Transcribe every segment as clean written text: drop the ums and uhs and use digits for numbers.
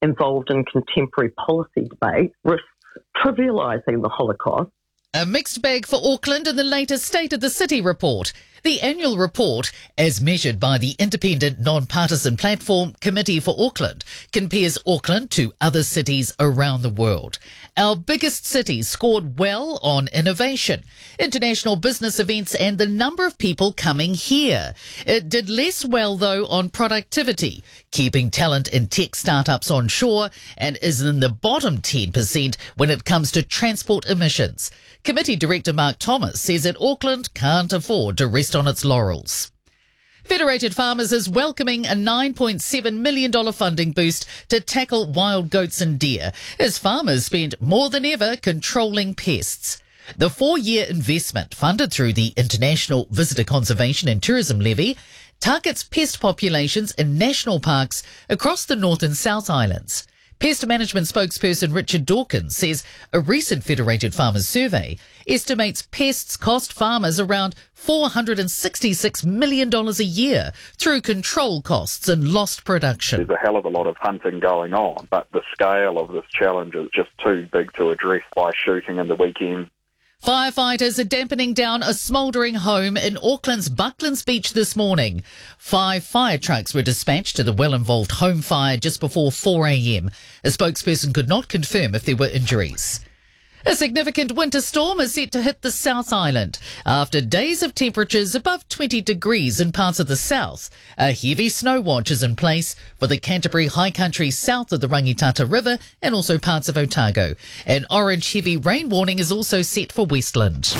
involved in contemporary policy debate risks trivialising the Holocaust. A mixed bag for Auckland in the latest State of the City report. The annual report, as measured by the independent non-partisan platform Committee for Auckland, compares Auckland to other cities around the world. Our biggest cities scored well on innovation, international business events and the number of people coming here. It did less well, though, on productivity, keeping talent in tech startups on shore, and is in the bottom 10% when it comes to transport emissions. Committee Director Mark Thomas says that Auckland can't afford to rest on its laurels. Federated Farmers is welcoming a $9.7 million funding boost to tackle wild goats and deer, as farmers spend more than ever controlling pests. The 4-year investment, funded through the International Visitor Conservation and Tourism Levy, targets pest populations in national parks across the North and South Islands. Pest management spokesperson Richard Dawkins says a recent Federated Farmers survey estimates pests cost farmers around $466 million a year through control costs and lost production. There's a hell of a lot of hunting going on, but the scale of this challenge is just too big to address by shooting in the weekend. Firefighters are dampening down a smouldering home in Auckland's Bucklands Beach this morning. 5 fire trucks were dispatched to the well-involved home fire just before 4 a.m. A spokesperson could not confirm if there were injuries. A significant winter storm is set to hit the South Island. After days of temperatures above 20 degrees in parts of the south, a heavy snow watch is in place for the Canterbury High Country south of the Rangitata River and also parts of Otago. An orange heavy rain warning is also set for Westland.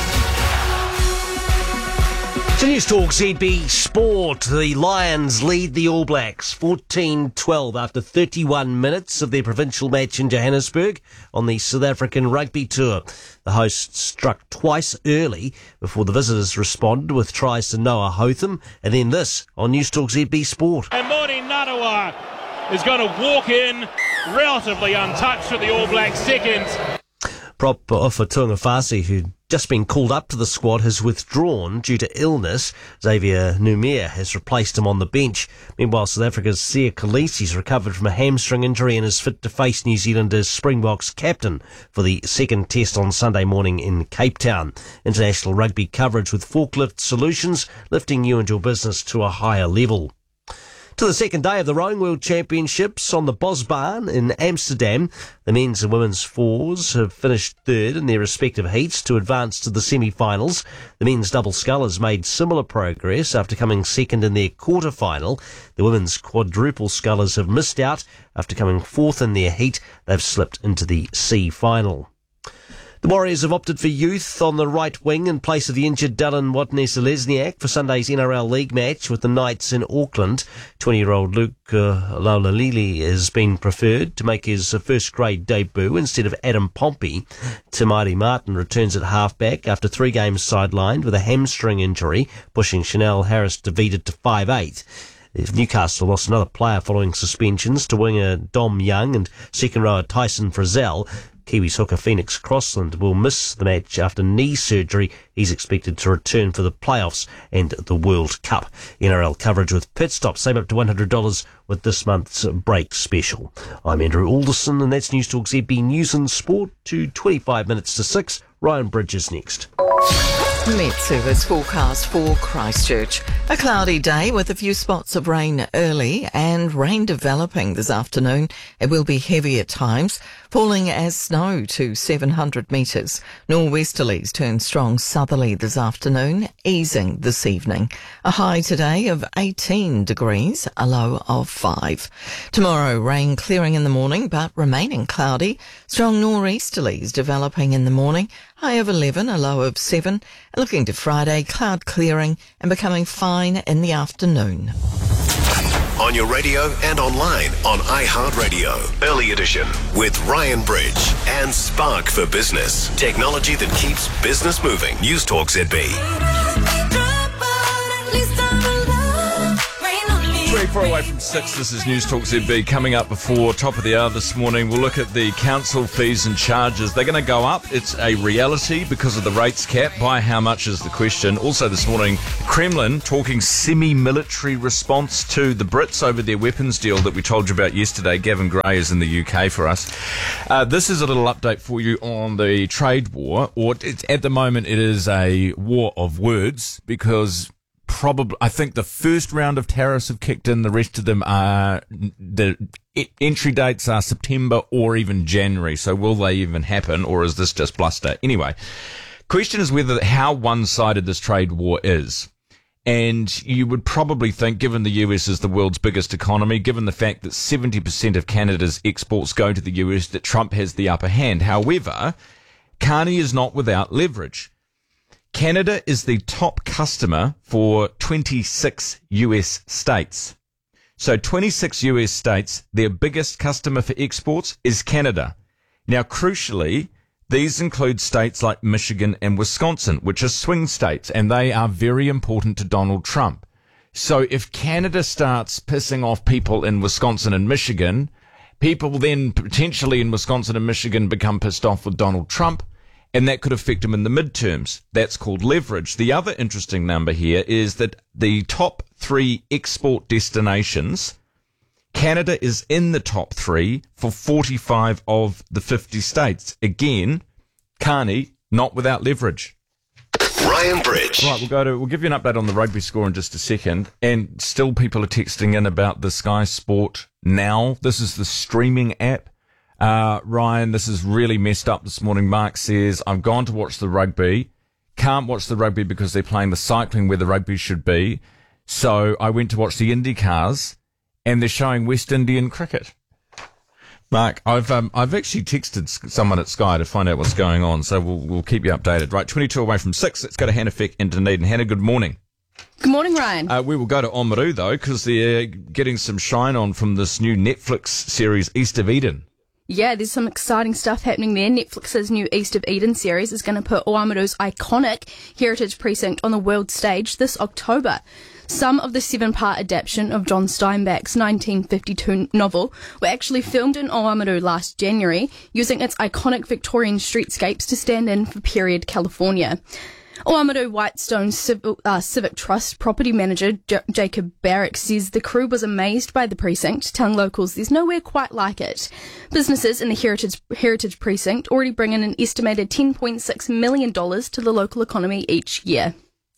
To News Talk ZB Sport, the Lions lead the All Blacks 14-12 after 31 minutes of their provincial match in Johannesburg on the South African Rugby Tour. The hosts struck twice early before the visitors responded with tries to Noah Hotham, and then this on News Talk ZB Sport. And Mori Narawa is going to walk in relatively untouched for the All Blacks second. Prop Ofa Tuangafasi, who'd just been called up to the squad, has withdrawn due to illness. Xavier Numia has replaced him on the bench. Meanwhile, South Africa's Sia Khaleesi's recovered from a hamstring injury and is fit to face New Zealand as Springboks captain for the second test on Sunday morning in Cape Town. International rugby coverage with Forklift Solutions, lifting you and your business to a higher level. To the second day of the Rowing World Championships on the Bosbaan in Amsterdam. The men's and women's fours have finished third in their respective heats to advance to the semi-finals. The men's double scullers made similar progress after coming second in their quarter-final. The women's quadruple scullers have missed out after coming fourth in their heat. They've slipped into the C final. The Warriors have opted for youth on the right wing in place of the injured Dylan Watney-Selesniak for Sunday's NRL League match with the Knights in Auckland. 20-year-old Luke Laulalili has been preferred to make his first-grade debut instead of Adam Pompey. Tamari Martin returns at halfback after 3 games sidelined with a hamstring injury, pushing Chanel Harris-David to 5'8". Newcastle lost another player following suspensions to winger Dom Young and second rower Tyson Frizzell. Kiwis hooker Phoenix Crossland will miss the match after knee surgery. He's expected to return for the playoffs and the World Cup. NRL coverage with pit stops. Save up to $100 with this month's break special. I'm Andrew Alderson, and that's News Talk ZB News and Sport to 25 minutes to 6. Ryan Bridges next. Met Service forecast for Christchurch. A cloudy day with a few spots of rain early and rain developing this afternoon. It will be heavy at times, falling as snow to 700 metres. Nor'westerlies turn strong southerly this afternoon, easing this evening. A high today of 18 degrees, a low of 5. Tomorrow, rain clearing in the morning but remaining cloudy. Strong nor'easterlies developing in the morning. High of 11, a low of 7. Looking to Friday, cloud clearing and becoming fine in the afternoon. On your radio and online on iHeartRadio. Early edition with Ryan Bridge and Spark for Business. Technology that keeps business moving. News Talk ZB. 24 away from 6, this is News Talk ZB. Coming up before top of the hour this morning, we'll look at the council fees and charges. They're going to go up. It's a reality because of the rates cap. By how much is the question. Also this morning, Kremlin talking semi-military response to the Brits over their weapons deal that we told you about yesterday. Gavin Gray is in the UK for us. This is a little update for you on the trade war. At the moment, it is a war of words because I think the first round of tariffs have kicked in. The rest of them are, the entry dates are September or even January. So will they even happen, or is this just bluster? Anyway, question is how one-sided this trade war is. And you would probably think, given the US is the world's biggest economy, given the fact that 70% of Canada's exports go to the US, that Trump has the upper hand. However, Carney is not without leverage. Canada is the top customer for 26 US states. So 26 US states, their biggest customer for exports is Canada. Now, crucially, these include states like Michigan and Wisconsin, which are swing states, and they are very important to Donald Trump. So if Canada starts pissing off people in Wisconsin and Michigan, people then potentially in Wisconsin and Michigan become pissed off with Donald Trump, and that could affect him in the midterms. That's called leverage. The other interesting number here is that the top 3 export destinations, Canada is in the top 3 for 45 of the 50 states. Again, Carney, not without leverage. Ryan Bridge. Right, we'll give you an update on the rugby score in just a second. And still people are texting in about the Sky Sport Now. This is the streaming app. Ryan, this is really messed up this morning. Mark says, I've gone to watch the rugby. Can't watch the rugby because they're playing the cycling where the rugby should be. So I went to watch the IndyCars and they're showing West Indian cricket. Mark, I've actually texted someone at Sky to find out what's going on. So we'll keep you updated. Right, 22 away from 6. Let's go to Hannah Feck in Dunedin. Hannah, good morning. Good morning, Ryan. We will go to Oamaru though, because they're getting some shine on from this new Netflix series, East of Eden. Yeah, there's some exciting stuff happening there. Netflix's new East of Eden series is going to put Oamaru's iconic heritage precinct on the world stage this October. Some of the 7-part adaptation of John Steinbeck's 1952 novel were actually filmed in Oamaru last January, using its iconic Victorian streetscapes to stand in for period California. Oamaru Whitestone Civic Trust property manager Jacob Barrick says the crew was amazed by the precinct, telling locals there's nowhere quite like it. Businesses in the heritage precinct already bring in an estimated $10.6 million to the local economy each year.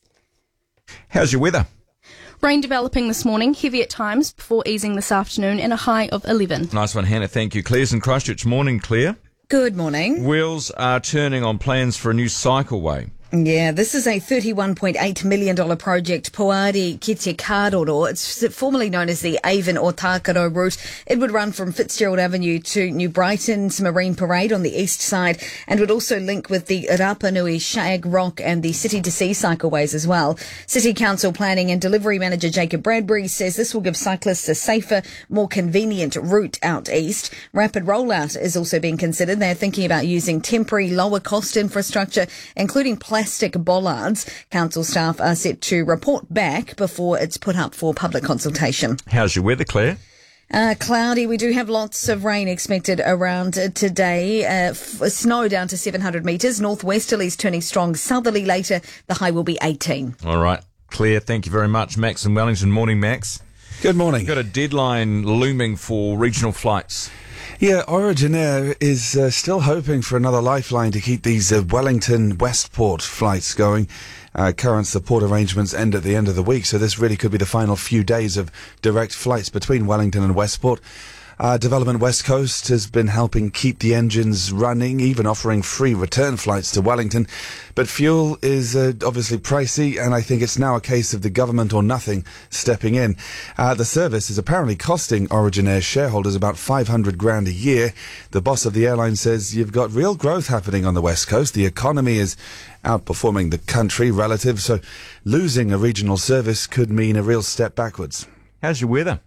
How's your weather? Rain developing this morning, heavy at times before easing this afternoon, and a high of 11. Nice one, Hannah. Thank you. Claire's in Christchurch. Morning, Claire. Good morning. Wheels are turning on plans for a new cycleway. Yeah, this is a $31.8 million project, Poari Kite Karoro. It's formerly known as the Avon or Takaro route. It would run from Fitzgerald Avenue to New Brighton's Marine Parade on the east side, and would also link with the Rapa Nui, Shag Rock and the City to Sea cycleways as well. City Council Planning and Delivery Manager Jacob Bradbury says this will give cyclists a safer, more convenient route out east. Rapid rollout is also being considered. They're thinking about using temporary, lower-cost infrastructure, including plastic bollards. Council staff are set to report back before it's put up for public consultation. How's your weather, Claire? Cloudy. We do have lots of rain expected around today. Snow down to 700 metres. Northwesterlies turning strong. Southerly later. The high will be 18. All right. Claire, thank you very much. Max in Wellington. Morning, Max. Good morning. Got a deadline looming for regional flights. Yeah, Origin Air is still hoping for another lifeline to keep these Wellington Westport flights going. Current support arrangements end at the end of the week, so this really could be the final few days of direct flights between Wellington and Westport. Development West Coast has been helping keep the engines running, even offering free return flights to Wellington. But fuel is obviously pricey, and I think it's now a case of the government or nothing stepping in. The service is apparently costing Origin Air shareholders about $500,000 a year. The boss of the airline says you've got real growth happening on the West Coast. The economy is outperforming the country relative, so losing a regional service could mean a real step backwards. How's your weather?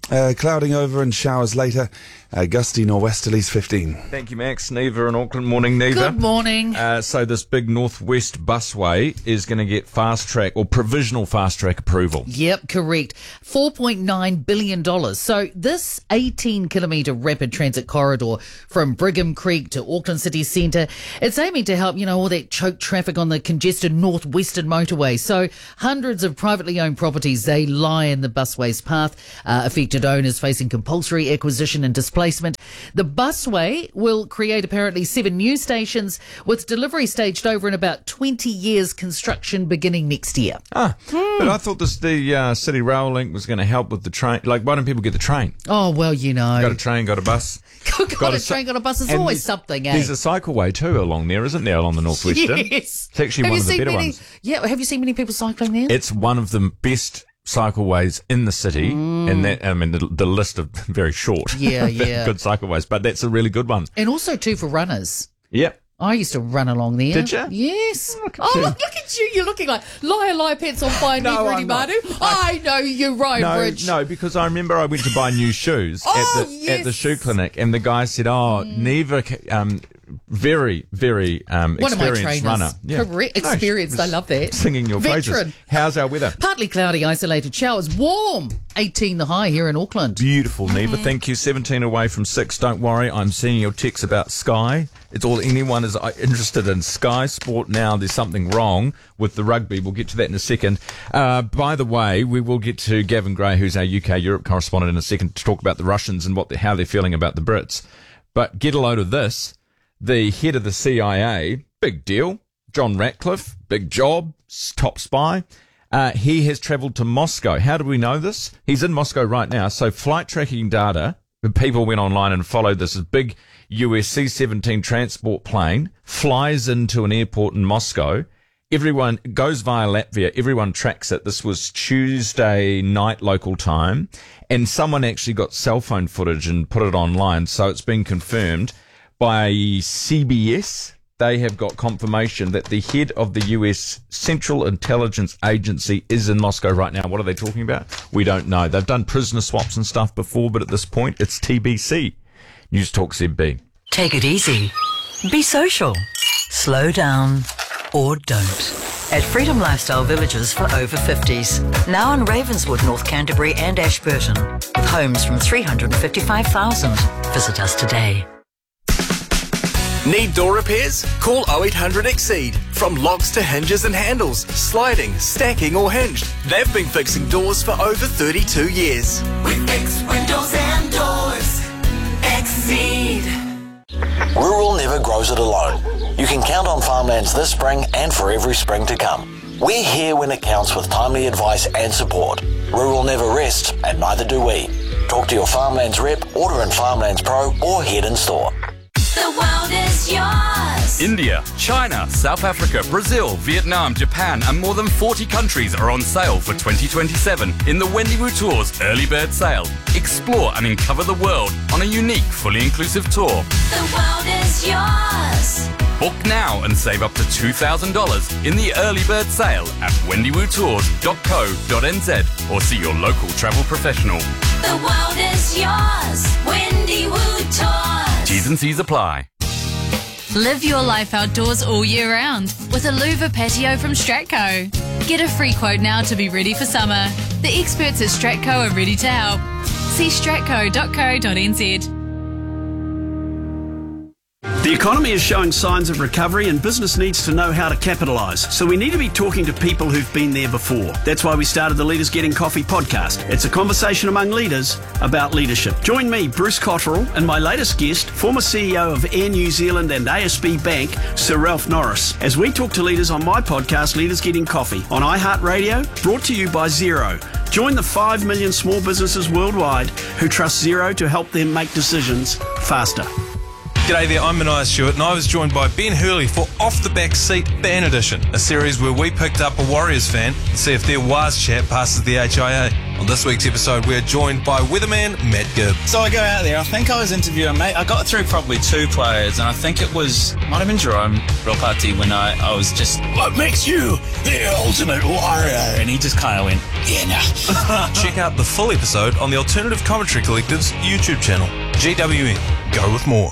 Clouding over and showers later. Gusty nor'westerlies 15. Thank you, Max. Neva in Auckland. Morning, Neva. Good morning. So this big northwest busway is going to get fast track or provisional fast track approval. Yep, correct. $4.9 billion. So this 18-kilometre rapid transit corridor from Brigham Creek to Auckland City Centre, it's aiming to help, all that choked traffic on the congested northwestern motorway. So hundreds of privately owned properties, they lie in the busway's path, affected owners facing compulsory acquisition and displacement. The busway will create apparently 7 new stations with delivery staged over in about 20 years construction beginning next year. But I thought the City Rail Link was going to help with the train. Like, why don't people get the train? Oh, well, Got a train, got a bus. got a train, got a bus. It's always something, eh? There's a cycleway too along there, isn't there, along the northwestern? Yes. It's actually one of the better ones. Yeah, have you seen many people cycling there? It's one of the best cycleways in the city, and that, the list of very short. Yeah. Good cycleways, but that's a really good one. And also too for runners. Yep. I used to run along there. Did you? Yes. Look at you. You're looking like liar, pants on fire, Rudy Manu. I know you're right, Bridge. No, because I remember I went to buy new shoes at the shoe clinic, and the guy said, Neva, very, very experienced runner. Yeah. Correct. Experienced. I love that. Singing your praises. How's our weather? Partly cloudy, isolated showers. Warm. 18 the high here in Auckland. Beautiful, Neva. Thank you. 17 away from 6. Don't worry. I'm seeing your texts about Sky. It's all anyone is interested in Sky Sport now. There's something wrong with the rugby. We'll get to that in a second. By the way, we will get to Gavin Gray, who's our UK Europe correspondent, in a second to talk about the Russians and how they're feeling about the Brits. But get a load of this. The head of the CIA, big deal, John Ratcliffe, big job, top spy. He has travelled to Moscow. How do we know this? He's in Moscow right now. So flight tracking data, people went online and followed this big US C-17 transport plane, flies into an airport in Moscow. Everyone goes via Latvia. Everyone tracks it. This was Tuesday night local time. And someone actually got cell phone footage and put it online. So it's been confirmed by CBS. They have got confirmation that the head of the US Central Intelligence Agency is in Moscow right now. What are they talking about? We don't know. They've done prisoner swaps and stuff before, but at this point, it's TBC. News Talk ZB. Take it easy. Be social. Slow down. Or don't. At Freedom Lifestyle Villages for over 50s. Now in Ravenswood, North Canterbury and Ashburton. With homes from $355,000. Visit us today. Need door repairs? Call 0800 Exceed. From locks to hinges and handles, sliding, stacking or hinged. They've been fixing doors for over 32 years. We fix windows and doors. Exceed. Rural never grows it alone. You can count on Farmlands this spring and for every spring to come. We're here when it counts with timely advice and support. Rural never rests, and neither do we. Talk to your Farmlands rep, order in Farmlands Pro or head in store. The world is yours. India, China, South Africa, Brazil, Vietnam, Japan, and more than 40 countries are on sale for 2027 in the Wendywood Tours Early Bird Sale. Explore and uncover the world on a unique, fully inclusive tour. The world is yours. Book now and save up to $2,000 in the Early Bird Sale at wendywoodtours.co.nz or see your local travel professional. The world is yours. Wendywood Tours. T's and C's apply. Live your life outdoors all year round with a louver patio from Stratco. Get a free quote now to be ready for summer. The experts at Stratco are ready to help. See stratco.co.nz. The economy is showing signs of recovery and business needs to know how to capitalise. So we need to be talking to people who've been there before. That's why we started the Leaders Getting Coffee podcast. It's a conversation among leaders about leadership. Join me, Bruce Cotterill, and my latest guest, former CEO of Air New Zealand and ASB Bank, Sir Ralph Norris, as we talk to leaders on my podcast, Leaders Getting Coffee, on iHeartRadio, brought to you by Xero. Join the 5 million small businesses worldwide who trust Xero to help them make decisions faster. G'day there, I'm Mania Stewart and I was joined by Ben Hurley for Off the Back Seat Ban Edition, a series where we picked up a Warriors fan to see if their Waz chat passes the HIA. On this week's episode, we're joined by weatherman Matt Gibb. So I go out there, I think I was interviewing, mate, I got through probably 2 players and I think it might have been Jerome Ropati when I was just, what makes you the ultimate warrior? And he just kind of went, yeah, nah. Check out the full episode on the Alternative Commentary Collective's YouTube channel, GWN. Go with more.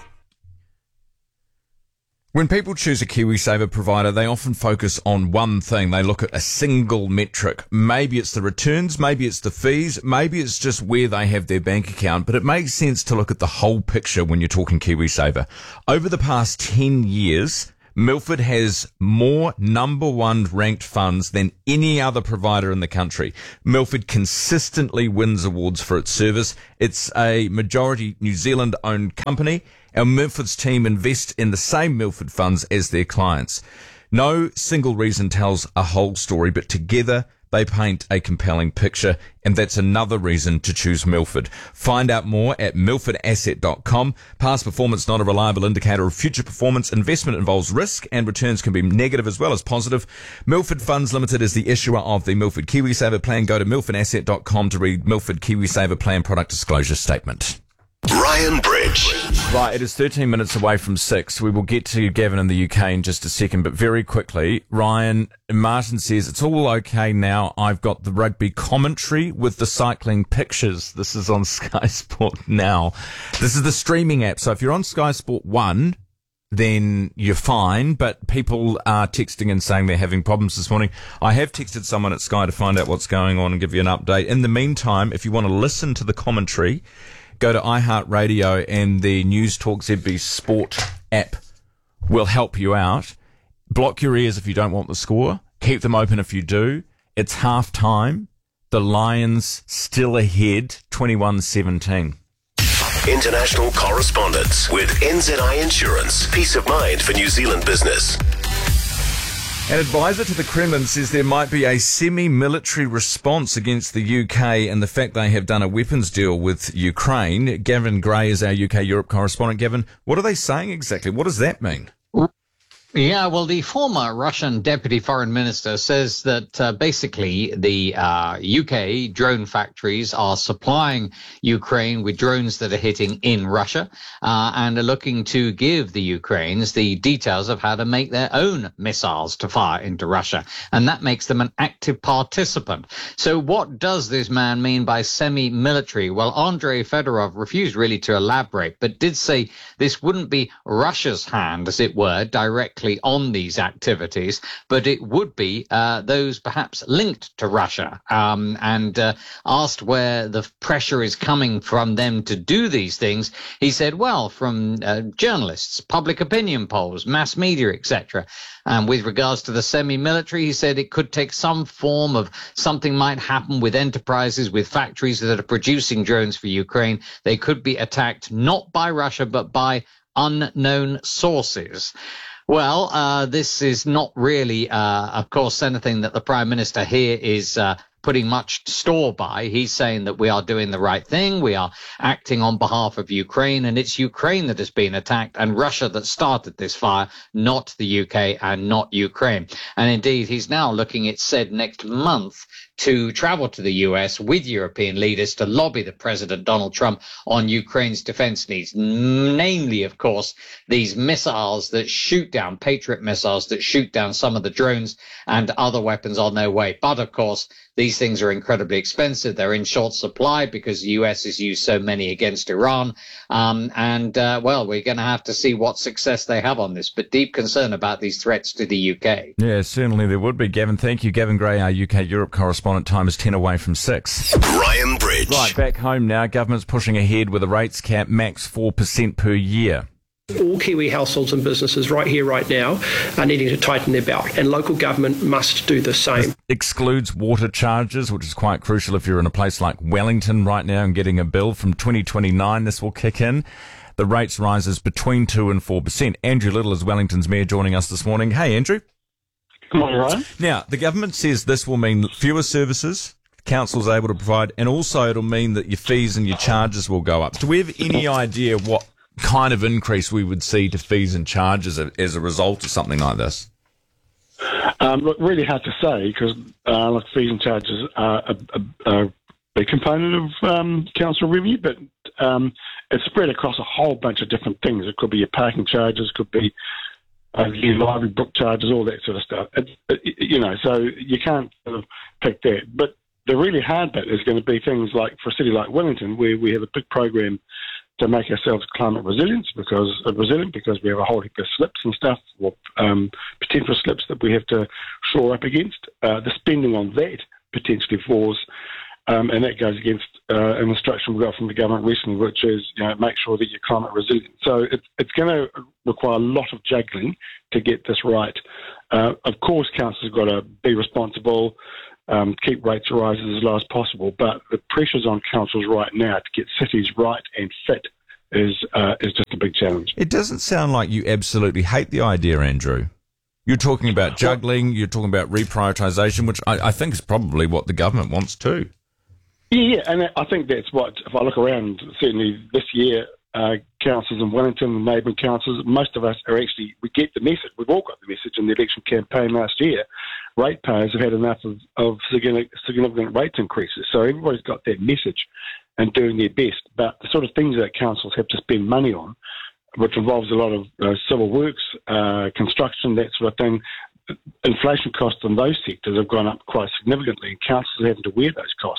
When people choose a KiwiSaver provider, they often focus on one thing. They look at a single metric. Maybe it's the returns, maybe it's the fees, maybe it's just where they have their bank account, but it makes sense to look at the whole picture when you're talking KiwiSaver. Over the past 10 years, Milford has more number 1 ranked funds than any other provider in the country. Milford consistently wins awards for its service. It's a majority New Zealand owned company. Our Milford's team invest in the same Milford funds as their clients. No single reason tells a whole story, but together they paint a compelling picture, and that's another reason to choose Milford. Find out more at milfordasset.com. Past performance not a reliable indicator of future performance. Investment involves risk, and returns can be negative as well as positive. Milford Funds Limited is the issuer of the Milford KiwiSaver plan. Go to milfordasset.com to read Milford KiwiSaver plan product disclosure statement. Ryan Bridge. Right, it is 13 minutes away from 6. We will get to Gavin in the UK in just a second, but very quickly, Ryan, Martin says, it's all okay now. I've got the rugby commentary with the cycling pictures. This is on Sky Sport Now. This is the streaming app. So if you're on Sky Sport 1, then you're fine, but people are texting and saying they're having problems this morning. I have texted someone at Sky to find out what's going on and give you an update. In the meantime, if you want to listen to the commentary, go to iHeartRadio and the News Talk ZB Sport app will help you out. Block your ears if you don't want the score. Keep them open if you do. It's half time. The Lions still ahead, 21-17. International correspondence with NZI Insurance. Peace of mind for New Zealand business. An advisor to the Kremlin says there might be a semi-military response against the UK and the fact they have done a weapons deal with Ukraine. Gavin Gray is our UK-Europe correspondent. Gavin, what are they saying exactly? What does that mean? Yeah, well, the former Russian deputy foreign minister says that basically the UK drone factories are supplying Ukraine with drones that are hitting in Russia and are looking to give the Ukrainians the details of how to make their own missiles to fire into Russia. And that makes them an active participant. So what does this man mean by semi-military? Well, Andrei Fedorov refused really to elaborate, but did say this wouldn't be Russia's hand, as it were, directly on these activities, but it would be those perhaps linked to Russia, and asked where the pressure is coming from them to do these things. He said, well, from journalists, public opinion polls, mass media, etc. And with regards to the semi-military, he said it could take some form of something might happen with enterprises, with factories that are producing drones for Ukraine. They could be attacked not by Russia, but by unknown sources. Well, this is not really, of course, anything that the Prime Minister here is putting much store by. He's saying that we are doing the right thing. We are acting on behalf of Ukraine, and it's Ukraine that has been attacked and Russia that started this fire, not the UK and not Ukraine. And indeed, he's now looking, it said, next month to travel to the US with European leaders to lobby the President Donald Trump on Ukraine's defense needs, namely, of course, these missiles that shoot down, Patriot missiles that shoot down some of the drones and other weapons on their way. But, of course, these things are incredibly expensive. They're in short supply because the US has used so many against Iran. Well, we're going to have to see what success they have on this, but deep concern about these threats to the UK. Yeah, certainly there would be. Gavin, thank you. Gavin Gray, our UK-Europe correspondent. Time is 10 away from 6. Ryan Bridge. Right, back home now. Government's pushing ahead with a rates cap, max 4% per year. All Kiwi households and businesses right here, right now, are needing to tighten their belt, and local government must do the same. This excludes water charges, which is quite crucial if you're in a place like Wellington right now and getting a bill. From 2029, this will kick in. The rates rises between 2 and 4%. Andrew Little is Wellington's mayor, joining us this morning. Hey, Andrew. Good morning, Ryan. Now, the government says this will mean fewer services council's able to provide, and also it'll mean that your fees and your charges will go up. Do we have any idea what kind of increase we would see to fees and charges as a result of something like this? Look, really hard to say because fees and charges are a big component of council revenue, but it's spread across a whole bunch of different things. It could be your parking charges, could be your library book charges, all that sort of stuff. So you can't sort of pick that. But the really hard bit is going to be things like for a city like Wellington, where we have a big program to make ourselves climate resilient because we have a whole heap of slips and stuff, or potential slips that we have to shore up against. The spending on that potentially falls, and that goes against an instruction we got from the government recently, which is make sure that you're climate resilient. So it's going to require a lot of juggling to get this right. Of course, councils have got to be responsible, keep rates rises as low as possible, but the pressures on councils right now to get cities right and fit is just a big challenge. It doesn't sound like you absolutely hate the idea, Andrew. You're talking about juggling, you're talking about reprioritisation, which I think is probably what the government wants too. Yeah, and I think that's what, if I look around, certainly this year, councils in Wellington and neighbouring councils, most of us we get the message. We've all got the message in the election campaign last year. Ratepayers have had enough of significant rate increases. So everybody's got that message and doing their best. But the sort of things that councils have to spend money on, which involves a lot of civil works, construction, that sort of thing, inflation costs in those sectors have gone up quite significantly, and councils are having to wear those costs.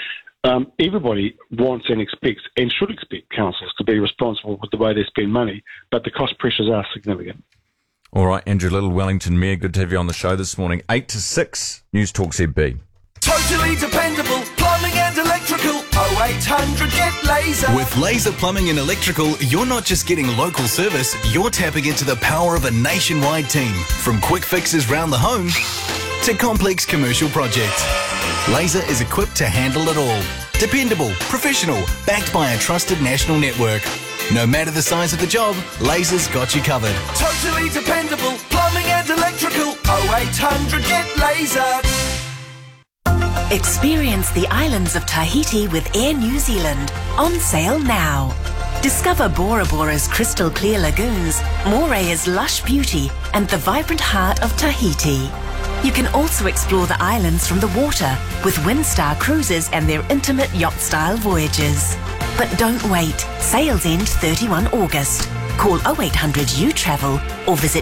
Everybody wants and expects and should expect councils to be responsible with the way they spend money, but the cost pressures are significant. All right, Andrew Little, Wellington Mayor, good to have you on the show this morning. 8 to 6, News Talk ZB. Totally dependable plumbing and electrical. 0800 get Laser. With Laser Plumbing and Electrical, you're not just getting local service, you're tapping into the power of a nationwide team. From quick fixes round the home to complex commercial projects. Laser is equipped to handle it all. Dependable, professional, backed by a trusted national network. No matter the size of the job, Laser's got you covered. Totally dependable plumbing and electrical. 0800 get Laser. Experience the islands of Tahiti with Air New Zealand. On sale now. Discover Bora Bora's crystal clear lagoons, Morea's lush beauty, and the vibrant heart of Tahiti. You can also explore the islands from the water with Windstar Cruises and their intimate yacht-style voyages. But don't wait. Sales end 31 August. Call 0800 U-Travel or visit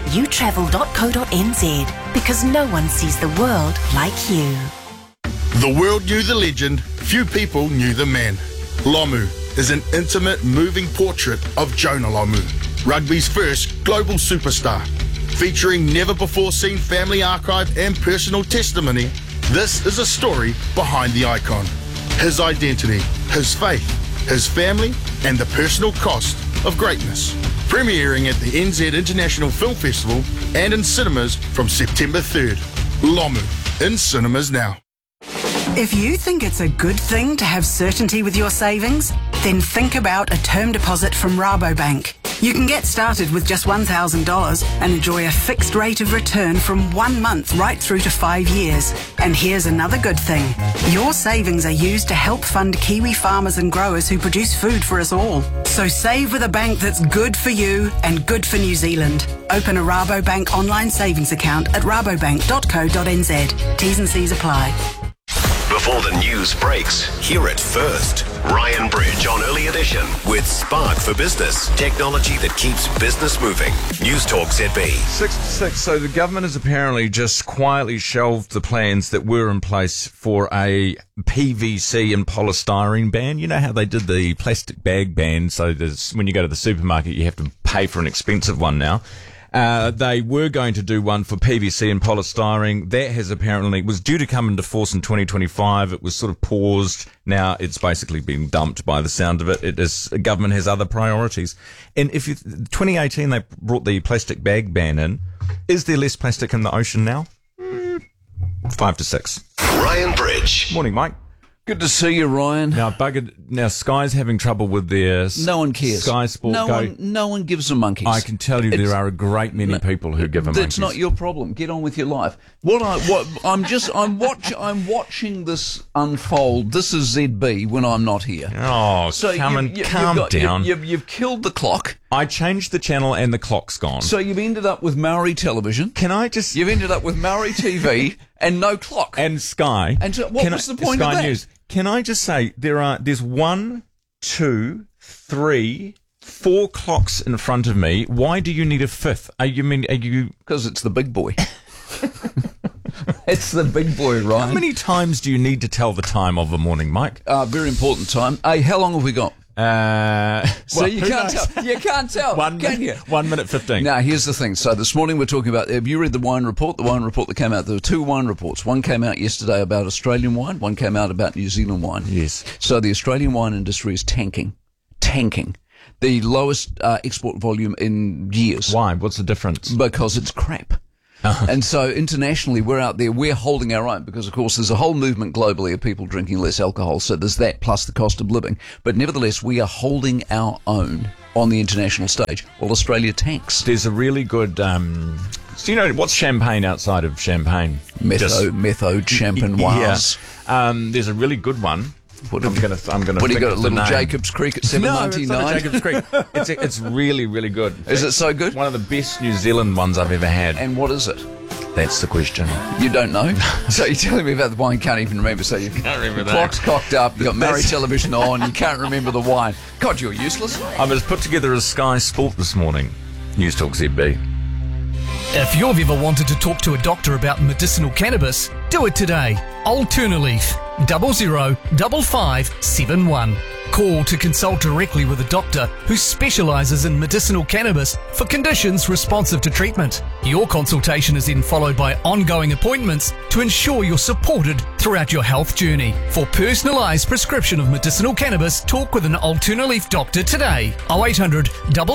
utravel.co.nz because no one sees the world like you. The world knew the legend, few people knew the man. Lomu is an intimate, moving portrait of Jonah Lomu, rugby's first global superstar. Featuring never-before-seen family archive and personal testimony, this is a story behind the icon. His identity, his faith, his family, and the personal cost of greatness. Premiering at the NZ International Film Festival and in cinemas from September 3rd. Lomu, in cinemas now. If you think it's a good thing to have certainty with your savings, then think about a term deposit from Rabobank. You can get started with just $1,000 and enjoy a fixed rate of return from 1 month right through to 5 years. And here's another good thing. Your savings are used to help fund Kiwi farmers and growers who produce food for us all. So save with a bank that's good for you and good for New Zealand. Open a Rabobank online savings account at rabobank.co.nz. T's and C's apply. Before the news breaks, hear it first. Ryan Bridge on Early Edition with Spark for Business. Technology that keeps business moving. News Talk ZB. 6 to 6. So the government has apparently just quietly shelved the plans that were in place for a PVC and polystyrene ban. You know how they did the plastic bag ban? So when you go to the supermarket, you have to pay for an expensive one now. They were going to do one for PVC and polystyrene. That was due to come into force in 2025. It was sort of paused. Now it's basically been dumped by the sound of it. Government has other priorities. And 2018 they brought the plastic bag ban in. Is there less plastic in the ocean now? 5 to 6. Ryan Bridge. Morning, Mike. Good to see you, Ryan. Now Sky's having trouble with their no one cares. Sky Sport No one gives a monkeys. I can tell you there are a great many people who give a monkeys. That's not your problem. Get on with your life. I'm watching this unfold. This is ZB when I'm not here. Oh, so calm down. You've killed the clock. I changed the channel and the clock's gone. So you've ended up with Maori television. You've ended up with Maori TV and no clock. And Sky. And so what was the point Sky of that? News. Can I just say there's 1, 2, 3, 4 clocks in front of me. Why do you need a fifth? Are you? Because it's the big boy. It's the big boy, Ryan. How many times do you need to tell the time of the morning, Mike? Very important time. Hey, how long have we got? So you can't tell. You can't tell. 1 minute 15. Now, here's the thing. So this morning we're talking about, have you read the wine report? The wine report that came out, there were 2 wine reports. One came out yesterday about Australian wine. One came out about New Zealand wine. Yes. So the Australian wine industry is tanking. The lowest export volume in years. Why? What's the difference? Because it's crap. And so internationally, we're out there, we're holding our own because, of course, there's a whole movement globally of people drinking less alcohol. So there's that plus the cost of living. But nevertheless, we are holding our own on the international stage while Australia tanks. There's a really good... so you know, what's champagne outside of champagne? Methode champenoise. Yeah. There's a really good one. I'm gonna. What do you got at Little Jacobs Creek at 7.99? No, it's not at Jacobs Creek. It's really, really good. Is it so good? One of the best New Zealand ones I've ever had. And what is it? That's the question. You don't know? So you're telling me about the wine, can't even remember. So you can't remember that. Clock's cocked up, you've got Maori television on, you can't remember the wine. God, you're useless. I was put together as Sky Sport this morning. News Talk ZB. If you've ever wanted to talk to a doctor about medicinal cannabis, do it today. Alternaleaf 005571. Call to consult directly with a doctor who specialises in medicinal cannabis for conditions responsive to treatment. Your consultation is then followed by ongoing appointments to ensure you're supported throughout your health journey. For personalised prescription of medicinal cannabis, talk with an Alternaleaf doctor today. 0800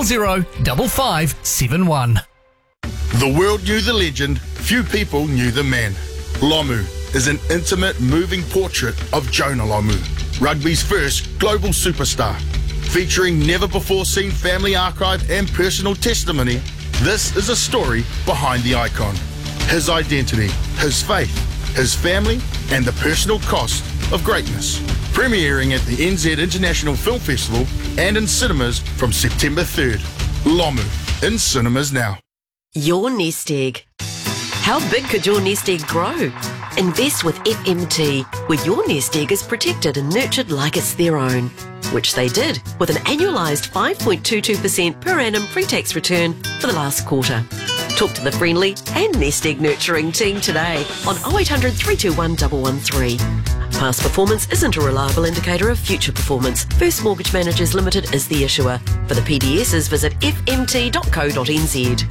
005571. The world knew the legend, few people knew the man. Lomu is an intimate, moving portrait of Jonah Lomu, rugby's first global superstar. Featuring never-before-seen family archive and personal testimony, this is a story behind the icon. His identity, his faith, his family, and the personal cost of greatness. Premiering at the NZ International Film Festival and in cinemas from September 3rd. Lomu, in cinemas now. Your nest egg. How big could your nest egg grow? Invest with FMT, where your nest egg is protected and nurtured like it's their own, which they did with an annualised 5.22% per annum pre-tax return for the last quarter. Talk to the friendly and nest egg nurturing team today on 0800 321 113. Past performance isn't a reliable indicator of future performance. First Mortgage Managers Limited is the issuer. For the PDSs, visit fmt.co.nz.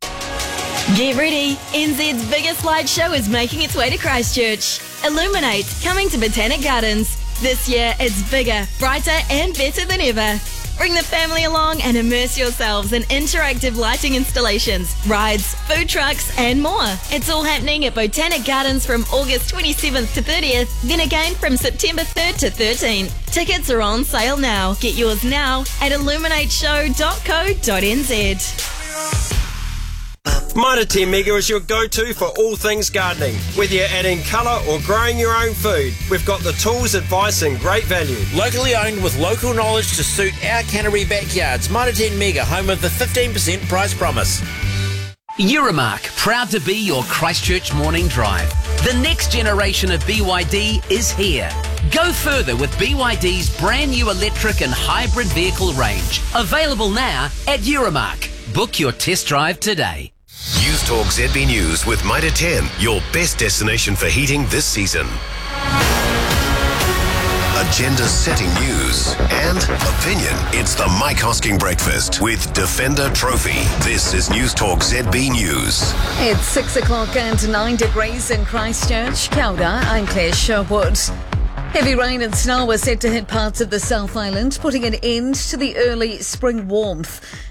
Get ready! NZ's biggest light show is making its way to Christchurch. Illuminate, coming to Botanic Gardens. This year, it's bigger, brighter and better than ever. Bring the family along and immerse yourselves in interactive lighting installations, rides, food trucks and more. It's all happening at Botanic Gardens from August 27th to 30th, then again from September 3rd to 13th. Tickets are on sale now. Get yours now at illuminateshow.co.nz. Mitre 10 Mega is your go-to for all things gardening. Whether you're adding colour or growing your own food, we've got the tools, advice and great value. Locally owned with local knowledge to suit our Canterbury backyards. Mitre 10 Mega, home of the 15% price promise. Euromark, proud to be your Christchurch morning drive. The next generation of BYD is here. Go further with BYD's brand new electric and hybrid vehicle range. Available now at Euromark. Book your test drive today. News Talk ZB News with Mitre 10, your best destination for heating this season. Agenda-setting news and opinion. It's the Mike Hosking Breakfast with Defender Trophy. This is News Talk ZB News. It's 6 o'clock and 9 degrees in Christchurch. Kia ora, I'm Claire Sherwood. Heavy rain and snow are set to hit parts of the South Island, putting an end to the early spring warmth.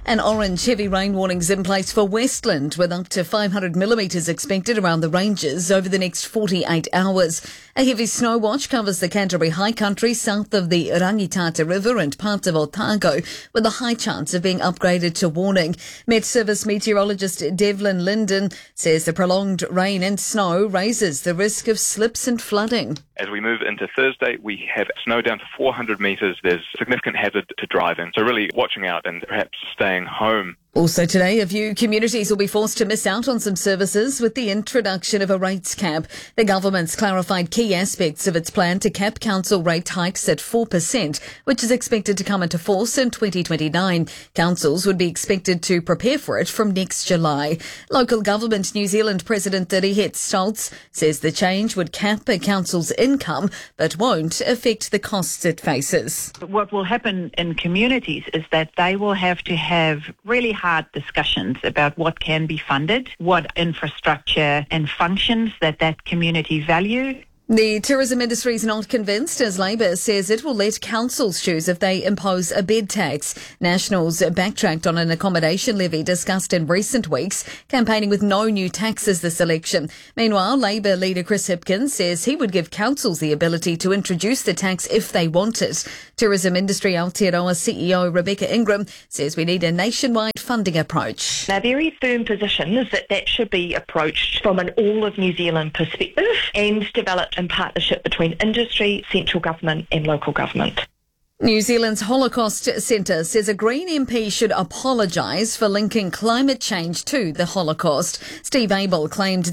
And orange heavy rain warnings in place for Westland, with up to 500 millimetres expected around the ranges over the next 48 hours. A heavy snow watch covers the Canterbury High Country south of the Rangitata River and parts of Otago, with a high chance of being upgraded to warning. Met Service meteorologist Devlin Linden says the prolonged rain and snow raises the risk of slips and flooding. As we move into Thursday, we have snow down to 400 metres. There's significant hazard to driving. So really watching out and perhaps staying home. Also today, a few communities will be forced to miss out on some services with the introduction of a rates cap. The government's clarified key aspects of its plan to cap council rate hikes at 4%, which is expected to come into force in 2029. Councils would be expected to prepare for it from next July. Local Government New Zealand President Rihet Stoltz says the change would cap a council's income but won't affect the costs it faces. What will happen in communities is that they will have to have really hard discussions about what can be funded, what infrastructure and functions that community value. The tourism industry is not convinced, as Labour says it will let councils choose if they impose a bed tax. Nationals backtracked on an accommodation levy discussed in recent weeks, campaigning with no new taxes this election. Meanwhile, Labour leader Chris Hipkins says he would give councils the ability to introduce the tax if they want it. Tourism industry Aotearoa CEO Rebecca Ingram says we need a nationwide funding approach. Our very firm position is that should be approached from an all of New Zealand perspective and developed in partnership between industry, central government and local government. New Zealand's Holocaust Centre says a Green MP should apologise for linking climate change to the Holocaust. Steve Abel claimed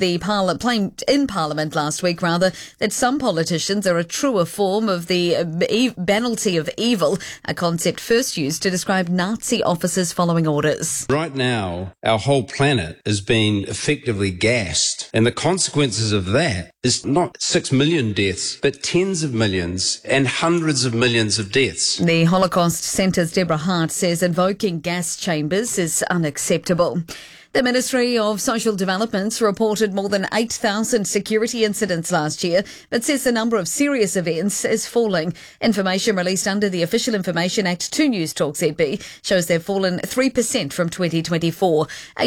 in Parliament last week, that some politicians are a truer form of the banality of evil, a concept first used to describe Nazi officers following orders. Right now, our whole planet is being effectively gassed, and the consequences of that is not 6 million deaths, but tens of millions and hundreds of millions of deaths. The Holocaust Centre's Deborah Hart says invoking gas chambers is unacceptable. The Ministry of Social Development reported more than 8,000 security incidents last year, but says the number of serious events is falling. Information released under the Official Information Act to News Talk ZB shows they've fallen 3% from 2024.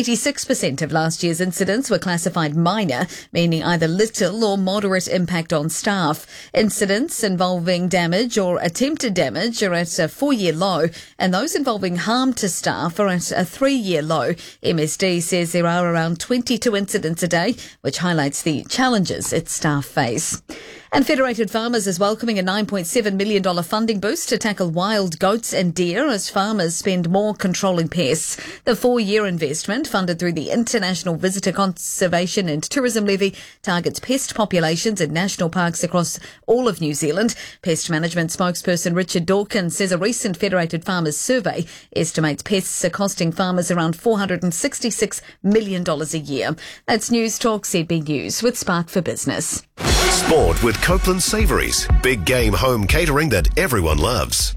86% of last year's incidents were classified minor, meaning either little or moderate impact on staff. Incidents involving damage or attempted damage are at a 4-year low, and those involving harm to staff are at a 3-year low. MSD says there are around 22 incidents a day, which highlights the challenges its staff face. And Federated Farmers is welcoming a $9.7 million funding boost to tackle wild goats and deer as farmers spend more controlling pests. The 4-year investment, funded through the International Visitor Conservation and Tourism Levy, targets pest populations in national parks across all of New Zealand. Pest management spokesperson Richard Dawkins says a recent Federated Farmers survey estimates pests are costing farmers around $466 million a year. That's News Talk ZB News with Spark for Business. Sport with Copeland Savouries. Big game home catering that everyone loves.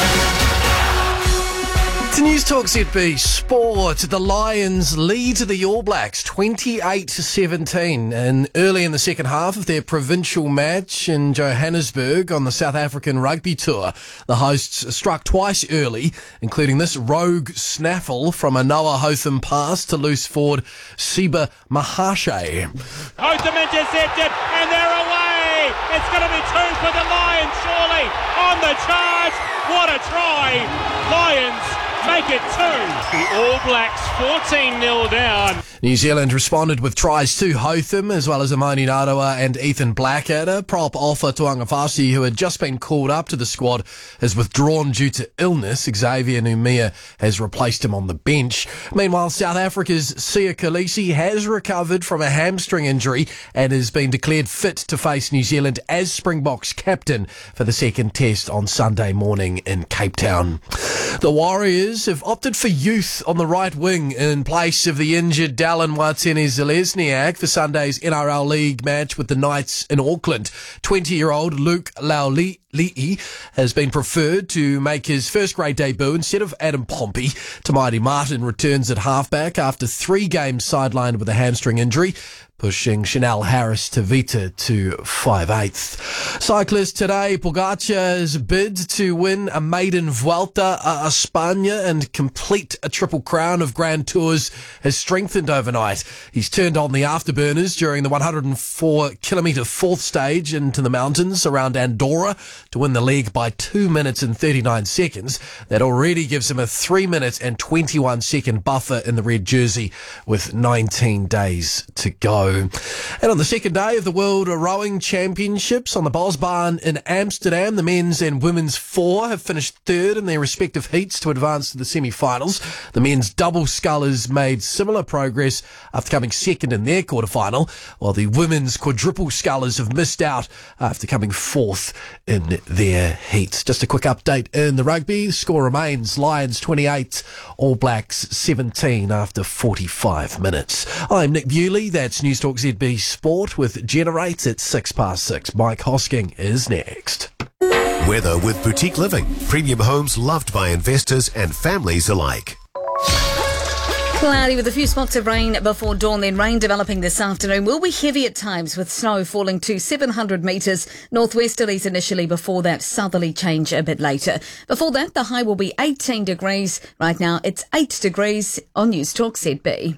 To News Talk ZB Sport, the Lions lead the All Blacks 28-17 and early in the second half of their provincial match in Johannesburg on the South African Rugby Tour. The hosts struck twice early, including this rogue snaffle from a Noah Hotham pass to loose forward Siba Mahashe. Hotham intercepted and they're away! It's going to be 2 for the Lions, surely, on the charge. What a try! Lions make it 2. The All Blacks 14-0 down. New Zealand responded with tries to Hotham as well as Amoni Narawa and Ethan Blackadder. Prop Alpha Tuangafasi, who had just been called up to the squad, has withdrawn due to illness. Xavier Numia has replaced him on the bench. Meanwhile, South Africa's Sia Khaleesi has recovered from a hamstring injury and has been declared fit to face New Zealand as Springboks captain for the second test on Sunday morning in Cape Town. The Warriors have opted for youth on the right wing in place of the injured Dallin Watene-Zelezniak for Sunday's NRL League match with the Knights in Auckland. 20-year-old Luke Laulii has been preferred to make his first-grade debut instead of Adam Pompey. Tamaiti Martin returns at halfback after 3 games sidelined with a hamstring injury. pushing Chanel Harris-Tavita to 5/8. Cyclist Tadej Pogacar's bid to win a maiden Vuelta a España and complete a Triple Crown of Grand Tours has strengthened overnight. He's turned on the afterburners during the 104-kilometre fourth stage into the mountains around Andorra to win the leg by 2 minutes and 39 seconds. That already gives him a 3 minute and 21 second buffer in the red jersey with 19 days to go. And on the second day of the World Rowing Championships on the Bosbaan in Amsterdam, the men's and women's four have finished third in their respective heats to advance to the semi-finals. The men's double scullers made similar progress after coming second in their quarter-final, while the women's quadruple scullers have missed out after coming fourth in their heats. Just a quick update in the rugby. The score remains Lions 28, All Blacks 17 after 45 minutes. I'm Nick Bewley. That's News Talk ZB Sport with Generate at 6:06. Mike Hosking is next. Weather with Boutique Living. Premium homes loved by investors and families alike. Cloudy with a few spots of rain before dawn, then rain developing this afternoon. Will be heavy at times with snow falling to 700 metres. Northwesterlies initially, before that southerly change a bit later. Before that, the high will be 18 degrees. Right now, it's 8 degrees on News Talk ZB.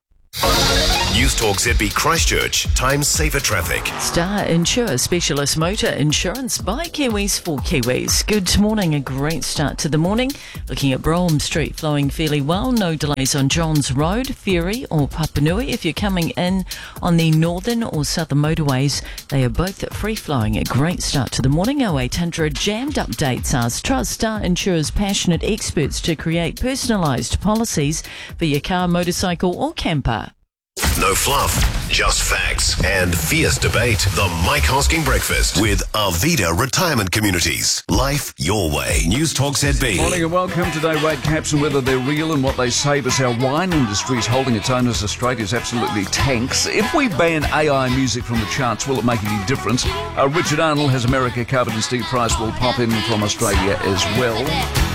News Talk ZB Christchurch. Time saver traffic. Star Insure, specialist motor insurance by Kiwis for Kiwis. Good morning, a great start to the morning. Looking at Brougham Street, flowing fairly well. No delays on Johns Road, Ferry or Papanui. If you're coming in on the northern or southern motorways, they are both free flowing. A great start to the morning. 0800 jammed updates. Ask Trust Star Insure's passionate experts to create personalised policies for your car, motorcycle or camper. No fluff, just facts and fierce debate. The Mike Hosking Breakfast with Arvida Retirement Communities. Life your way. News Talk ZB. Morning and welcome. Today, rate caps and whether they're real and what they save us. Our wine industry is holding its own as Australia's absolutely tanks. If we ban AI music from the charts, will it make any difference? Richard Arnold has America covered and Steve Price will pop in from Australia as well.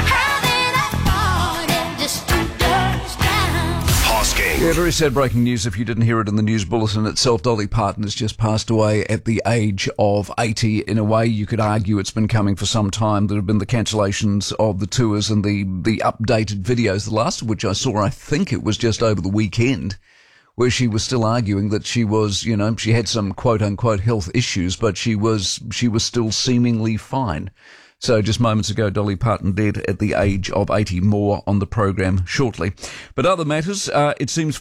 Yeah, very sad breaking news if you didn't hear it in the news bulletin itself. Dolly Parton has just passed away at the age of 80. In a way, you could argue it's been coming for some time. There have been the cancellations of the tours and the updated videos, the last of which I saw, I think it was just over the weekend, where she was still arguing that she was, you know, she had some quote-unquote health issues, but she was still seemingly fine. So just moments ago, Dolly Parton dead at the age of 80. More on the program shortly. But other matters, it seems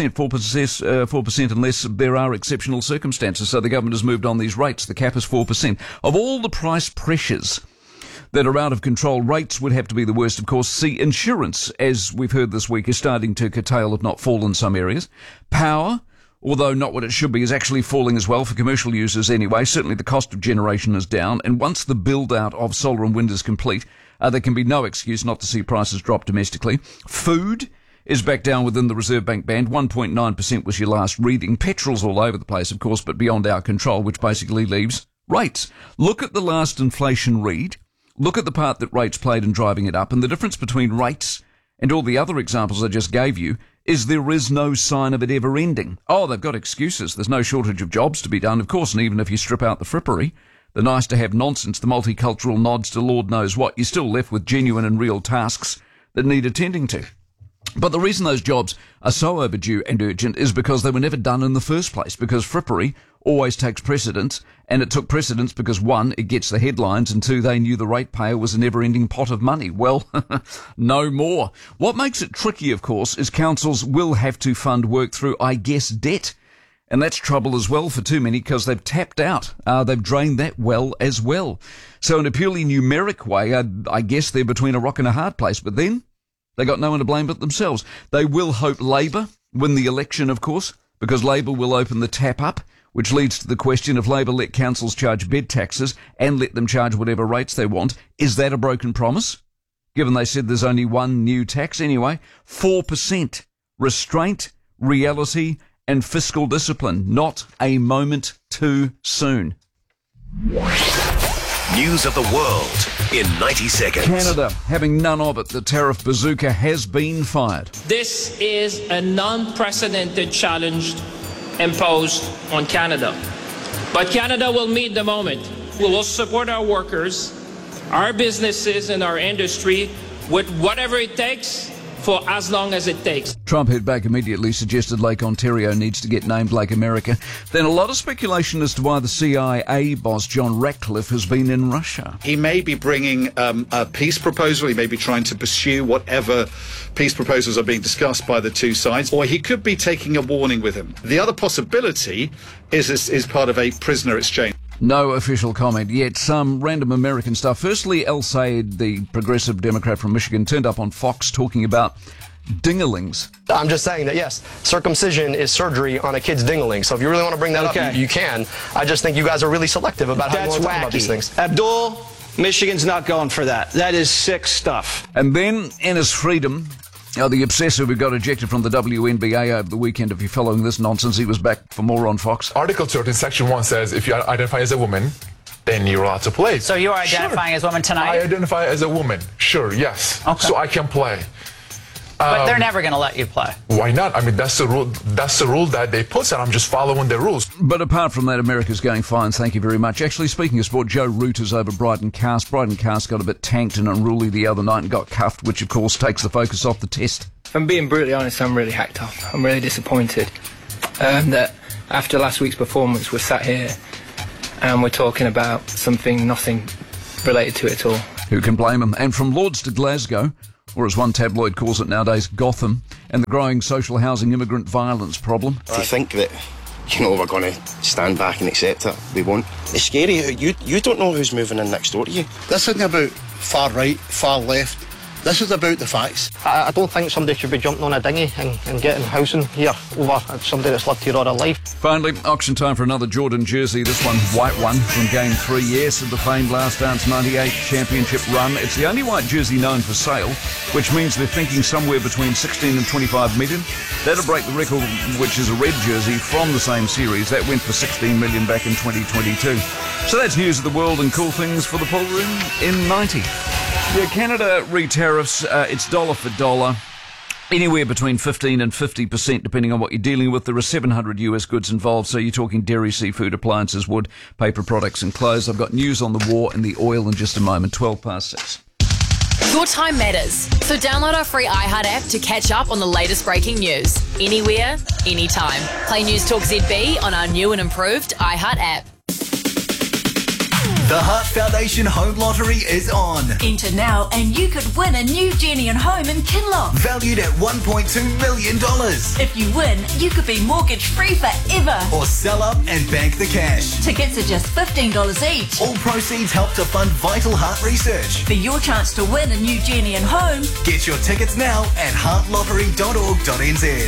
4% unless there are exceptional circumstances. So the government has moved on these rates. The cap is 4%. Of all the price pressures that are out of control, rates would have to be the worst, of course. See, insurance, as we've heard this week, is starting to curtail, if not fall in some areas. Power, although not what it should be, is actually falling as well for commercial users anyway. Certainly the cost of generation is down. And once the build-out of solar and wind is complete, there can be no excuse not to see prices drop domestically. Food is back down within the Reserve Bank band. 1.9% was your last reading. Petrol's all over the place, of course, but beyond our control, which basically leaves rates. Look at the last inflation read. Look at the part that rates played in driving it up. And the difference between rates and all the other examples I just gave you is there is no sign of it ever ending. Oh, they've got excuses. There's no shortage of jobs to be done, of course, and even if you strip out the frippery, the nice-to-have nonsense, the multicultural nods to Lord knows what, you're still left with genuine and real tasks that need attending to. But the reason those jobs are so overdue and urgent is because they were never done in the first place, because frippery always takes precedence, and it took precedence because, one, it gets the headlines, and two, they knew the ratepayer was a never-ending pot of money. Well, no more. What makes it tricky, of course, is councils will have to fund work through, I guess, debt. And that's trouble as well for too many because they've tapped out. They've drained that well as well. So in a purely numeric way, I guess they're between a rock and a hard place. But then they got no one to blame but themselves. They will hope Labour win the election, of course, because Labour will open the tap up, which leads to the question, if Labour let councils charge bed taxes and let them charge whatever rates they want, is that a broken promise? Given they said there's only one new tax anyway. 4%. Restraint, reality and fiscal discipline. Not a moment too soon. News of the world in 90 seconds. Canada having none of it. The tariff bazooka has been fired. This is an unprecedented challenge imposed on Canada. But Canada will meet the moment. We will support our workers, our businesses and our industry with whatever it takes for as long as it takes. Trump hit back immediately, suggested Lake Ontario needs to get named Lake America. Then a lot of speculation as to why the CIA boss, John Ratcliffe, has been in Russia. He may be bringing a peace proposal. He may be trying to pursue whatever peace proposals are being discussed by the two sides, or he could be taking a warning with him. The other possibility is part of a prisoner exchange. No official comment, yet some random American stuff. Firstly, El Sayed, the progressive Democrat from Michigan, turned up on Fox talking about dingalings. I'm just saying that, yes, circumcision is surgery on a kid's dingaling. So if you really want to bring that up, you can. I just think you guys are really selective about how you want to talk about these things. Abdul, Michigan's not going for that. That is sick stuff. And then Ennis Freedom, the obsessor who got ejected from the WNBA over the weekend. If you're following this nonsense, he was back for more on Fox. Article 13, Section 1 says if you identify as a woman, then you're allowed to play. So you're identifying as a woman tonight? I identify as a woman. Sure, yes. Okay. So I can play. But they're never going to let you play. Why not? I mean, that's the rule. That's the rule that they put, and I'm just following the rules. But apart from that, America's going fine. Thank you very much. Actually, speaking of sport, Joe Root is over Bryden Cast. Bryden Cast got a bit tanked and unruly the other night and got cuffed, which of course takes the focus off the test. If I'm being brutally honest, I'm really hacked off. I'm really disappointed that after last week's performance, we're sat here and we're talking about nothing related to it at all. Who can blame him? And from Lords to Glasgow, or as one tabloid calls it nowadays, Gotham, and the growing social housing immigrant violence problem. To think that, we're going to stand back and accept it, we won't. It's scary. You don't know who's moving in next door to you. This isn't about far right, far left. This is about the facts. I don't think somebody should be jumping on a dinghy and getting housing here over somebody that's lived here all their life. Finally, auction time for another Jordan jersey. This one, white one, from Game 3. Yes, of the famed Last Dance 98 championship run. It's the only white jersey known for sale, which means they're thinking somewhere between 16 and 25 million. That'll break the record, which is a red jersey from the same series. That went for 16 million back in 2022. So that's news of the world and cool things for the pool room in 90. Yeah, Canada re-tariffs, it's dollar for dollar, anywhere between 15 and 50%, depending on what you're dealing with. There are 700 US goods involved, so you're talking dairy, seafood, appliances, wood, paper products and clothes. I've got news on the war and the oil in just a moment, 6:12. Your time matters, so download our free iHeart app to catch up on the latest breaking news. Anywhere, anytime. Play News Talk ZB on our new and improved iHeart app. The Heart Foundation Home Lottery is on. Enter now and you could win a new Genuine home in Kinloch. Valued at $1.2 million. If you win, you could be mortgage-free forever. Or sell up and bank the cash. Tickets are just $15 each. All proceeds help to fund vital heart research. For your chance to win a new Genuine home, get your tickets now at heartlottery.org.nz.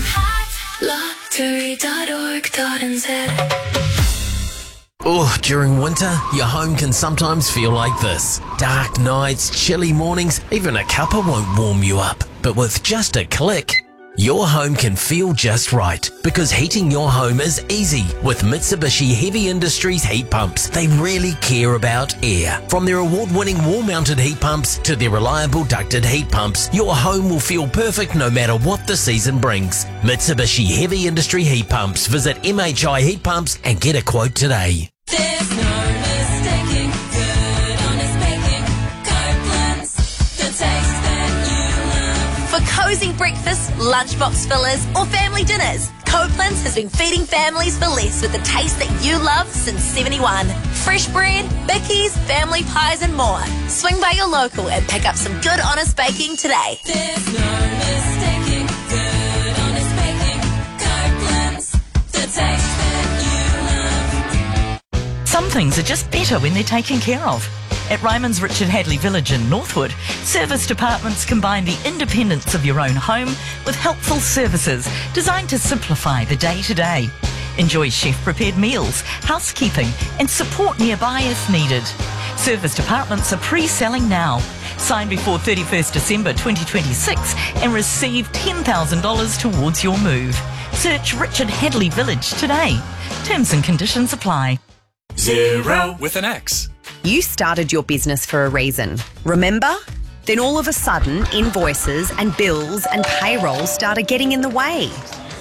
heartlottery.org.nz. Oh, during winter, your home can sometimes feel like this. Dark nights, chilly mornings, even a cuppa won't warm you up. But with just a click, your home can feel just right. Because heating your home is easy with Mitsubishi Heavy Industries heat pumps. They really care about air. From their award-winning wall-mounted heat pumps to their reliable ducted heat pumps, your home will feel perfect no matter what the season brings. Mitsubishi Heavy Industry Heat Pumps. Visit MHI Heat Pumps and get a quote today. There's no mistaking good, honest baking. Copeland's, the taste that you love. For cozy breakfasts, lunchbox fillers, or family dinners, Copeland's has been feeding families for less with the taste that you love since 71. Fresh bread, bickies, family pies, and more. Swing by your local and pick up some good, honest baking today. There's no mistaking good, honest baking. Copeland's, the taste that you love. Some things are just better when they're taken care of. At Ryman's Richard Hadley Village in Northwood, service departments combine the independence of your own home with helpful services designed to simplify the day-to-day. Enjoy chef-prepared meals, housekeeping and support nearby if needed. Service departments are pre-selling now. Sign before 31st December 2026 and receive $10,000 towards your move. Search Richard Hadley Village today. Terms and conditions apply. Xero with an X. You started your business for a reason, remember? Then all of a sudden, invoices and bills and payroll started getting in the way.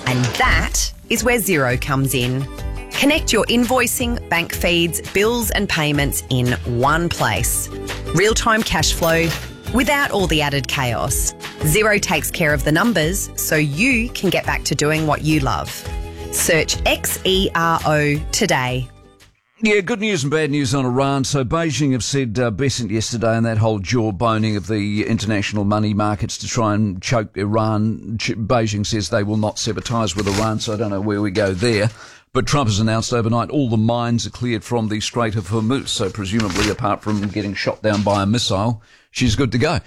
And that is where Xero comes in. Connect your invoicing, bank feeds, bills and payments in one place. Real-time cash flow without all the added chaos. Xero takes care of the numbers so you can get back to doing what you love. Search XERO today. Yeah, good news and bad news on Iran. So Beijing have said Besant yesterday, and that whole jawboning of the international money markets to try and choke Iran. Beijing says they will not sever ties with Iran, so I don't know where we go there. But Trump has announced overnight all the mines are cleared from the Strait of Hormuz, so presumably apart from getting shot down by a missile, she's good to go.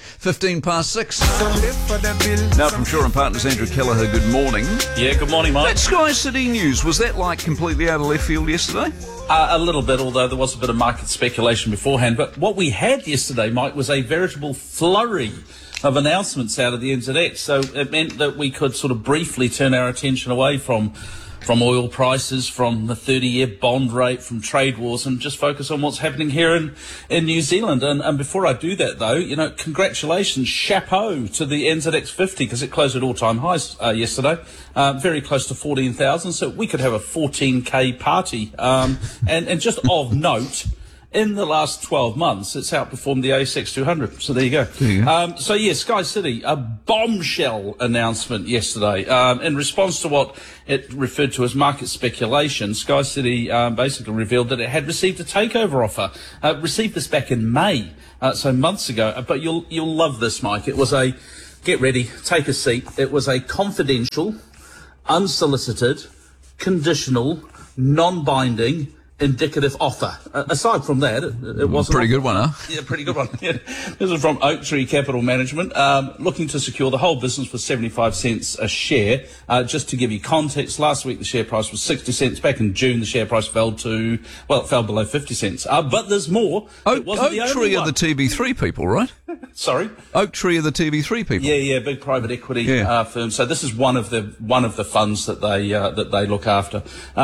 6:15. Now from Shaw and Partners, Andrew Kelleher, good morning. Yeah, good morning, Mike. That Sky City news, was that like completely out of left field yesterday? A little bit, although there was a bit of market speculation beforehand. But what we had yesterday, Mike, was a veritable flurry of announcements out of the NZX. So it meant that we could sort of briefly turn our attention away from oil prices, from the 30-year bond rate, from trade wars, and just focus on what's happening here in New Zealand. And before I do that, though, congratulations, chapeau to the NZX 50, because it closed at all-time highs yesterday, very close to 14,000, so we could have a 14K party. And just of note, in the last 12 months, it's outperformed the ASX 200. So there you go. Sky City, a bombshell announcement yesterday. In response to what it referred to as market speculation, Sky City basically revealed that it had received a takeover offer. Received this back in May, so months ago. But you'll love this, Mike. It was get ready, take a seat. It was a confidential, unsolicited, conditional, non-binding, indicative offer. Aside from that, it wasn't... Pretty good one, huh? Yeah, pretty good one. Yeah. This is from Oak Tree Capital Management, looking to secure the whole business for 75 cents a share. Just to give you context, last week the share price was 60 cents. Back in June, the share price fell below 50 cents. But there's more. Oak Tree are the TV3 people, right? Sorry? Oak Tree are the TV3 people. Yeah, big private equity firm. So this is one of the funds that they look after.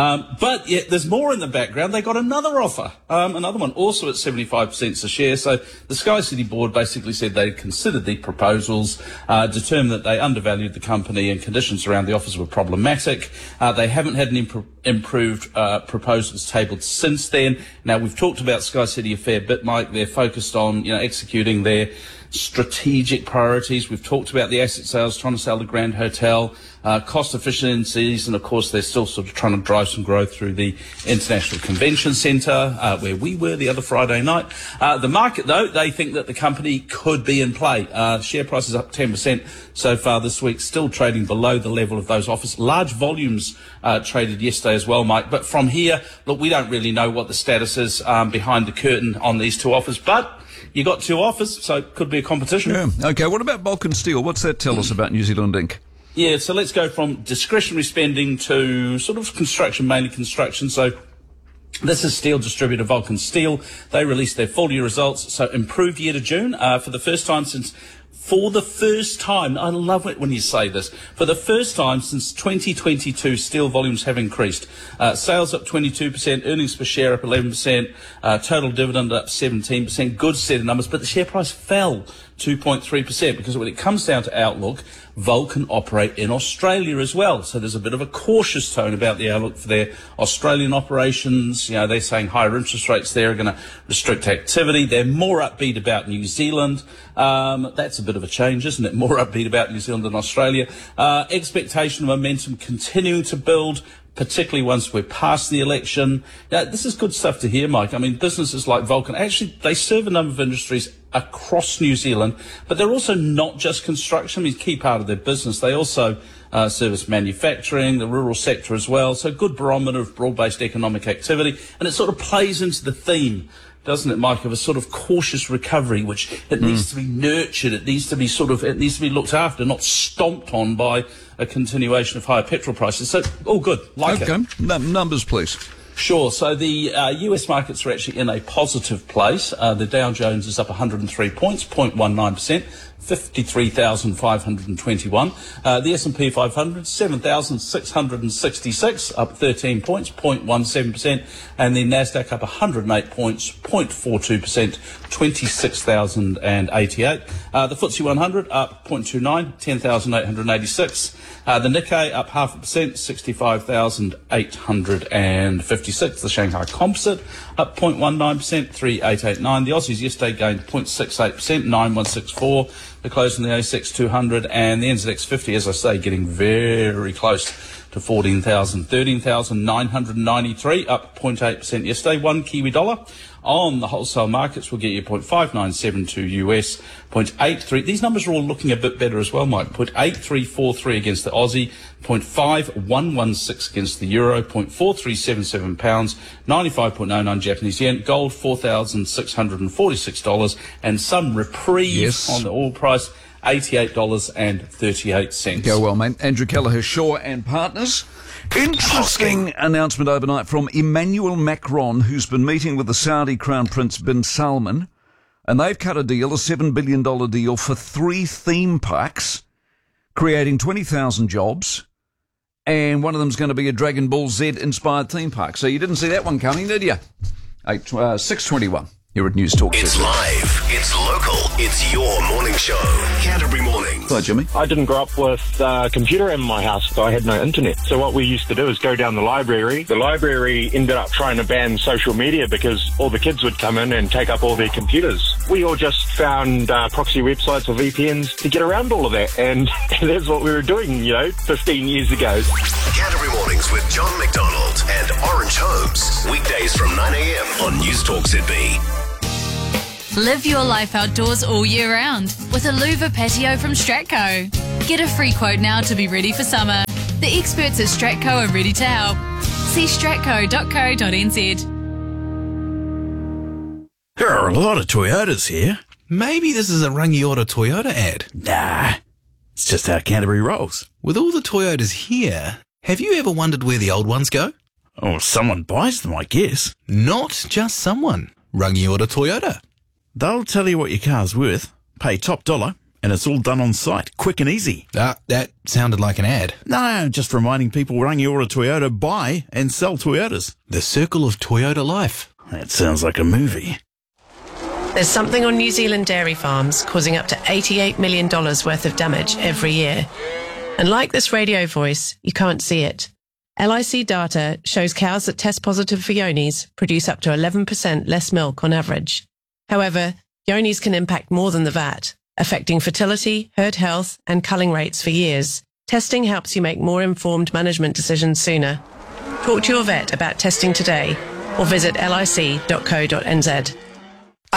But yeah, there's more in the background. They got another offer, another one, also at 75 cents a share. So the Sky City board basically said they considered the proposals, determined that they undervalued the company and conditions around the offers were problematic. They haven't had any improved proposals tabled since then. Now, we've talked about Sky City a fair bit, Mike. They're focused on executing their strategic priorities. We've talked about the asset sales, trying to sell the Grand Hotel, cost efficiencies, and of course they're still sort of trying to drive some growth through the International Convention Centre, where we were the other Friday night. The market, though, they think that the company could be in play. Share price is up 10% so far this week, still trading below the level of those offers. Large volumes traded yesterday as well, Mike. But from here, look, we don't really know what the status is behind the curtain on these two offers, but you got two offers, so it could be a competition. Yeah. Okay, what about Vulcan Steel? What's that tell us about New Zealand Inc.? Yeah, so let's go from discretionary spending to sort of construction, mainly construction. So this is steel distributor Vulcan Steel. They released their full year results, so improved year to June for the first time, I love it when you say this, for the first time since 2022, steel volumes have increased. Sales up 22%, earnings per share up 11%, total dividend up 17%, good set of numbers, but the share price fell 2.3% because when it comes down to outlook, Vulcan operate in Australia as well. So there's a bit of a cautious tone about the outlook for their Australian operations. They're saying higher interest rates there are going to restrict activity. They're more upbeat about New Zealand. That's a bit of a change, isn't it? More upbeat about New Zealand than Australia. Expectation of momentum continuing to build, particularly once we're past the election. Now, this is good stuff to hear, Mike. I mean, businesses like Vulcan, actually, they serve a number of industries across New Zealand, but they're also not just construction. I mean, key part of their business. They also service manufacturing, the rural sector as well. So good barometer of broad-based economic activity. And it sort of plays into the theme, doesn't it, Mike, of a sort of cautious recovery, which it needs to be nurtured. It needs to be looked after, not stomped on by a continuation of higher petrol prices. So all good. Okay. Numbers, please. Sure. So the US markets are actually in a positive place. The Dow Jones is up 103 points, 0.19%. 53,521. The S&P 500, 7,666, up 13 points, 0.17%. And the NASDAQ up 108 points, 0.42%, 26,088. The FTSE 100 up 0.29, 10,886. The Nikkei up 0.5%, 65,856. The Shanghai Composite up 0.19%, 3889. The Aussies yesterday gained 0.68%, 9164. The close in the ASX 200 and the NZX 50, as I say, getting very close to 14,000. 13,993, up 0.8% yesterday. One Kiwi dollar on the wholesale markets will get you 0.5972 US, 0.83. These numbers are all looking a bit better as well, Mike. 0.8343 against the Aussie, 0.5116 against the Euro, 0.4377 pounds, 95.09 Japanese yen, gold $4,646, and some reprieve on the oil price, $88.38. Go well, mate. Andrew Kelleher, Shaw and Partners. Interesting announcement overnight from Emmanuel Macron, who's been meeting with the Saudi Crown Prince bin Salman, and they've cut a deal, a $7 billion deal for 3 theme parks, creating 20,000 jobs, and one of them's going to be a Dragon Ball Z-inspired theme park. So you didn't see that one coming, did you? 6:21. Here at News Talk. It's live, it's local, it's your morning show. Canterbury Mornings. Hi, Jimmy. I didn't grow up with a computer in my house, so I had no internet. So what we used to do is go down the library. The library ended up trying to ban social media because all the kids would come in and take up all their computers. We all just found proxy websites or VPNs to get around all of that, and that's what we were doing, 15 years ago. Canterbury Mornings with John McDonald and Orange Holmes. Weekdays from 9 a.m. on News Talk ZB. Live your life outdoors all year round with a louver patio from Stratco. Get a free quote now to be ready for summer. The experts at Stratco are ready to help. See stratco.co.nz. There are a lot of Toyotas here. Maybe this is a Rangi Ora Toyota ad. Nah, it's just how Canterbury rolls. With all the Toyotas here, have you ever wondered where the old ones go? Oh, someone buys them, I guess. Not just someone. Rangi Ora Toyota. They'll tell you what your car's worth, pay top dollar, and it's all done on site, quick and easy. That sounded like an ad. No, just reminding people Rangi Ora Toyota buy and sell Toyotas. The circle of Toyota life. That sounds like a movie. There's something on New Zealand dairy farms causing up to $88 million worth of damage every year. And like this radio voice, you can't see it. LIC data shows cows that test positive for yonis produce up to 11% less milk on average. However, yonis can impact more than the VAT, affecting fertility, herd health, and culling rates for years. Testing helps you make more informed management decisions sooner. Talk to your vet about testing today or visit lic.co.nz.